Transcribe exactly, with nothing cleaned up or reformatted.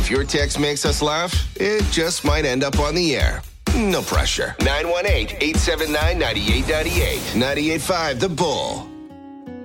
If your text makes us laugh, it just might end up on the air. No pressure. nine one eight, eight seven nine, nine eight nine eight. ninety-eight point five The Bull.